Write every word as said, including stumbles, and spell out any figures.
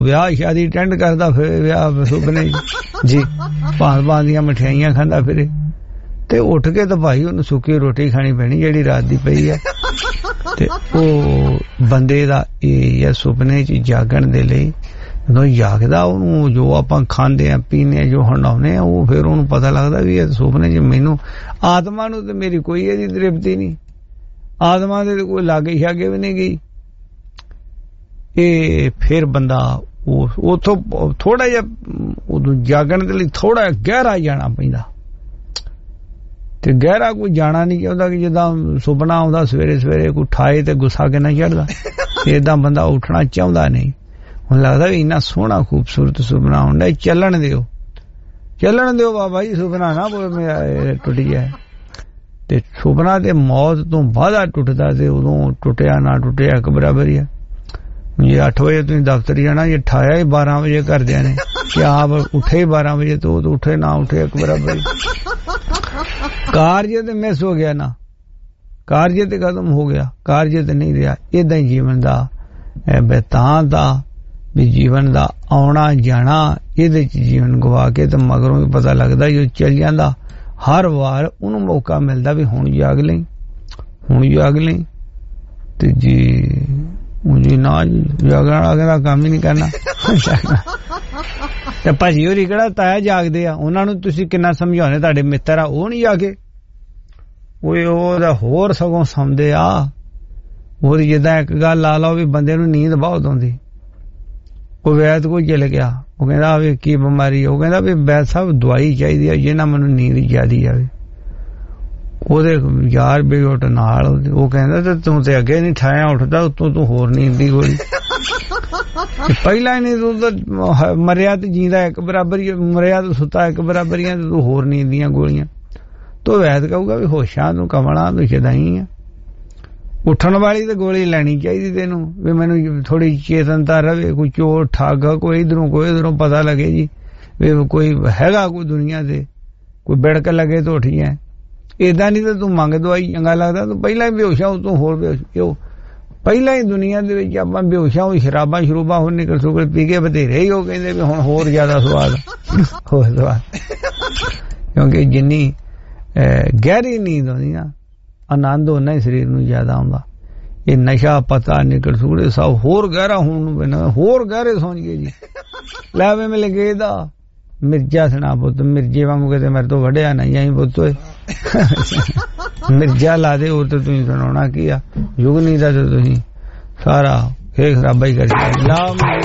ਵਿਆਹ ਸ਼ਾਦੀ ਅਟੈਂਡ ਕਰਦਾ ਫਿਰੇ, ਵਿਆਹ ਸੁਪਨੇ ਜੀ ਭਾਂਤ ਭਾਂਤ ਦੀਆਂ ਮਠਿਆਈਆਂ ਖਾਂਦਾ ਫਿਰੇ, ਤੇ ਉੱਠ ਕੇ ਤਾਂ ਭਾਈ ਉਹਨੂੰ ਸੁੱਕੀ ਰੋਟੀ ਖਾਣੀ ਪੈਣੀ ਜਿਹੜੀ ਰਾਤ ਦੀ ਪਈ ਹੈ। ਤੇ ਉਹ ਬੰਦੇ ਦਾ ਇਹ ਹੈ ਸੁਪਨੇ ਚ ਜਾਗਣ ਦੇ ਲਈ, ਜਦੋਂ ਜਾਗਦਾ ਉਹਨੂੰ ਜੋ ਆਪਾਂ ਖਾਂਦੇ ਆ ਪੀਂਦੇ ਆ ਜੋ ਹੰਡਾਉਂਦੇ ਆ, ਉਹ ਫਿਰ ਉਹਨੂੰ ਪਤਾ ਲੱਗਦਾ ਵੀ ਇਹ ਸੁਪਨੇ ਚ ਮੈਨੂੰ ਆਤਮਾ ਨੂੰ ਤੇ ਮੇਰੀ ਕੋਈ ਇਹਦੀ ਤ੍ਰਿਪਤੀ ਨਹੀਂ, ਆਤਮਾ ਦੇ ਕੋਈ ਲਾਗੇ ਛਾਗੇ ਵੀ ਨਹੀਂ ਗਈ। ਇਹ ਫਿਰ ਬੰਦਾ ਉਥੋਂ ਥੋੜਾ ਜਿਹਾ ਉਦੋਂ ਜਾਗਣ ਦੇ ਲਈ ਥੋੜਾ ਗਹਿਰਾ ਜਾਣਾ ਪੈਂਦਾ, ਤੇ ਗਹਿਰਾ ਕੋਈ ਜਾਣਾ ਨਹੀਂ ਚਾਹੁੰਦਾ ਕਿ ਜਿੱਦਾਂ ਸੁਪਨਾ ਆਉਂਦਾ ਸਵੇਰੇ ਸਵੇਰੇ ਕੋਈ ਠਾਏ ਤੇ ਗੁੱਸਾ ਕਿੰਨਾ ਚੜਦਾ, ਏਦਾਂ ਬੰਦਾ ਉੱਠਣਾ ਚਾਹੁੰਦਾ ਨਹੀਂ। ਹੁਣ ਲੱਗਦਾ ਵੀ ਇੰਨਾ ਸੋਹਣਾ ਖੂਬਸੂਰਤ ਸੁਪਨਾ ਆਉਂਦਾ, ਚੱਲਣ ਦਿਓ ਚੱਲਣ ਦਿਓ ਬਾਬਾ ਜੀ, ਸੁਪਨਾ ਨਾ ਮੇਰਾ ਟੁੱਟ ਜਾਏ। ਤੇ ਸੁਪਨਾ ਤੇ ਮੌਤ ਤੋਂ ਬਾਅਦ ਟੁੱਟਦਾ, ਤੇ ਉਦੋਂ ਟੁੱਟਿਆ ਨਾ ਟੁੱਟਿਆ ਇੱਕ ਬਰਾਬਰ ਹੀ ਆ। ਜੇ ਅੱਠ ਵਜੇ ਤੁਸੀਂ ਦਫ਼ਤਰ ਜਾਣਾ, ਜੇ ਠਾਇਆ ਹੀ ਬਾਰਾਂ ਵਜੇ ਘਰਦਿਆਂ ਨੇ ਕਿ ਆਪ ਉੱਠੇ ਹੀ ਬਾਰਾਂ ਵਜੇ, ਤੋਂ ਉੱਠੇ ਨਾ ਉੱਠੇ ਇੱਕ ਬਰਾਬਰ ਹੀ। ਕਾਰਜ ਤੇ ਮਿਸ ਹੋ ਗਿਆ ਨਾ, ਕਾਰਜ ਤੇ ਖਤਮ ਹੋ ਗਿਆ, ਕਾਰਜ ਤੇ ਨਹੀਂ ਰਿਹਾ। ਏਦਾਂ ਹੀ ਜੀਵਨ ਦਾ ਬਿਤਾਂਤ ਆ ਵੀ ਜੀਵਨ ਦਾ ਆਉਣਾ ਜਾਣਾ, ਇਹਦੇ ਚ ਜੀਵਨ ਗਵਾ ਕੇ ਤੇ ਮਗਰੋਂ ਵੀ ਪਤਾ ਲੱਗਦਾ ਜੋ ਚੱਲ ਜਾਂਦਾ। ਹਰ ਵਾਰ ਉਹਨੂੰ ਮੌਕਾ ਮਿਲਦਾ ਵੀ ਹੁਣ ਜਾਗ ਲਈ, ਹੁਣ ਜਾਗ ਲਈ। ਤੇ ਜੀ ਜੀ ਨਾ ਜੀ ਜਾਗਣ ਵਾਲਾ ਕਹਿੰਦਾ ਕੰਮ ਹੀ ਨਹੀਂ ਕਰਨਾ। ਤੇ ਭਾਜੀ ਹੋਰੀ ਕਿਹੜਾ ਤਾਇਆ ਜਾਗਦੇ ਆ, ਉਹਨਾਂ ਨੂੰ ਤੁਸੀਂ ਕਿੰਨਾ ਸਮਝਾਉਣੇ, ਤੁਹਾਡੇ ਮਿੱਤਰ ਆ ਉਹ ਨਹੀਂ ਜਾਗੇ, ਉਹ ਉਹਦਾ ਹੋਰ ਸਗੋਂ ਸੌਂਦੇ ਆ। ਉਹਦੀ ਜਿੱਦਾਂ ਇੱਕ ਗੱਲ ਲਾ ਲਓ ਵੀ ਬੰਦੇ ਨੂੰ ਨੀਂਦ ਬਹੁਤ ਆਉਂਦੀ, ਉਹ ਵੈਦ ਕੋਲ ਚਲੇ ਗਿਆ, ਉਹ ਕਹਿੰਦਾ ਵੀ ਕੀ ਬਿਮਾਰੀ, ਉਹ ਕਹਿੰਦਾ ਵੀ ਵੈਦ ਸਾਹਿਬ ਦਵਾਈ ਚਾਹੀਦੀ ਆ ਜਿਹਨਾਂ ਮੈਨੂੰ ਨੀਂਦ ਜ਼ਿਆਦੀ ਆਵੇ। ਉਹਦੇ ਯਾਰ ਬੇਗੋਟ ਨਾਲ ਉਹ ਕਹਿੰਦਾ ਤੇ ਤੂੰ ਤੇ ਅੱਗੇ ਨਹੀਂ ਠਾਇਆ ਉੱਠਦਾ, ਉਤੋਂ ਤੂੰ ਹੋਰ ਨੀਂਦ ਦੀ ਗੋਲੀ। ਪਹਿਲਾਂ ਹੀ ਨਹੀਂ, ਤੂੰ ਤਾਂ ਮਰਿਆ ਤੇ ਜੀਂਦਾ ਇੱਕ ਬਰਾਬਰ ਹੀ, ਮਰਿਆ ਤੇ ਸੁੱਤਾ ਇੱਕ ਬਰਾਬਰ ਹੀ, ਤੂੰ ਹੋਰ ਨੀਂਦ ਦੀਆਂ ਗੋਲੀਆਂ। ਤੋ ਵੈਦ ਕਹੂਗਾ ਵੀ ਹੋਸ਼ਾਂ ਤੂੰ ਕਮਲਾ ਤੂੰ ਸ਼ਦਾਈ ਆ, ਉੱਠਣ ਵਾਲੀ ਤੇ ਗੋਲੀ ਲੈਣੀ ਚਾਹੀਦੀ ਤੈਨੂੰ, ਵੀ ਮੈਨੂੰ ਥੋੜੀ ਚੇਤਨਤਾ ਰਵੇ, ਕੋਈ ਚੋਰ ਠੱਗ ਕੋਈ ਇਧਰੋਂ ਕੋਈ ਇਧਰੋਂ ਪਤਾ ਲੱਗੇ ਜੀ ਵੀ ਕੋਈ ਹੈਗਾ ਕੋਈ ਦੁਨੀਆ ਤੇ, ਕੋਈ ਬਿੜਕ ਲੱਗੇ ਤਾਂ ਉੱਠ ਜਾਏ। ਏਦਾਂ ਨਹੀਂ ਤਾਂ ਤੂੰ ਮੰਗ ਦਵਾਈ ਚੰਗਾ ਲੱਗਦਾ, ਤੂੰ ਪਹਿਲਾਂ ਹੀ ਬੇਹੋਸ਼ਾ ਉਤੋਂ ਹੋਰ ਬੇਹੋਸ਼। ਉਹ ਪਹਿਲਾਂ ਹੀ ਦੁਨੀਆ ਦੇ ਵਿੱਚ ਆਪਾਂ ਬੇਹੋਸ਼ਾਂ ਉਹ ਸ਼ਰਾਬਾਂ ਸ਼ਰੂਬਾਂ ਹੁਣ ਨਿਕਲ ਸੁਕਲ ਪੀ ਕੇ ਬਥੇਰੇ ਹੀ ਉਹ ਕਹਿੰਦੇ ਵੀ ਹੁਣ ਹੋਰ ਜ਼ਿਆਦਾ ਸਵਾਦ ਹੋਰ ਸਵਾਦ। ਕਿਉਂਕਿ ਜਿੰਨੀ ਗਹਿਰੀ ਨੀਂਦ ਆਉਂਦੀ ਨਾ ਆਨੰਦ ਉਹਨਾਂ ਹੀ ਸਰੀਰ ਨੂੰ ਜ਼ਿਆਦਾ ਆਉਂਦਾ। ਇਹ ਨਸ਼ਾ ਪਤਾ ਨਿਕਲ ਸੁਕੜੇ ਸਭ ਹੋਰ ਗਹਿਰਾ ਹੋਣ ਨੂੰ ਪੈਣਾ, ਹੋਰ ਗਹਿਰੇ ਸੌਂ ਗਏ ਜੀ। ਲੈ ਵੇ ਮਿਲ ਗਏ ਦਾ ਮਿਰਜਾ ਸੁਣਾ ਪੁੱਤ, ਮਿਰਜੇ ਵਾਂਗੂ ਕਿਤੇ ਮੇਰੇ ਤੋਂ ਵੱਡਿਆ ਨਹੀਂ ਆਈ ਪੁੱਤ ਓਏ। ਮਿਰਜਾ ਲਾ ਦੇ ਹੋਰ ਤੇ ਤੁਸੀਂ ਸੁਣਾਉਣਾ ਕੀ ਆ, ਯੁਗ ਨਹੀਂ ਦਾ ਤੁਸੀਂ ਸਾਰਾ ਖੇ ਖਰਾਬਾ ਹੀ ਕਰ